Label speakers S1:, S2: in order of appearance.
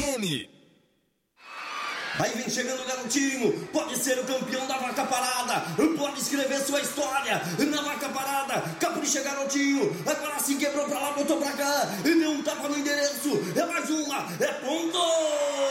S1: FM.
S2: Aí vem chegando o garotinho, pode ser o campeão da vaca parada, pode escrever sua história na vaca parada. Capricha, garotinho, agora sim quebrou pra lá, botou pra cá, deu um tapa no endereço, é mais uma, é ponto!